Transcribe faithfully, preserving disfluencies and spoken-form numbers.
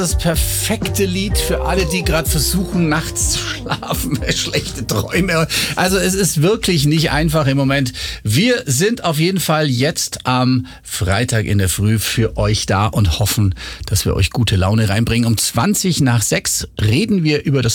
Das perfekte Lied für alle, die gerade versuchen, nachts zu schlafen, schlechte Träume. Also es ist wirklich nicht einfach im Moment. Wir sind auf jeden Fall jetzt am Freitag in der Früh für euch da und hoffen, dass wir euch gute Laune reinbringen. Um zwanzig nach sechs reden wir über das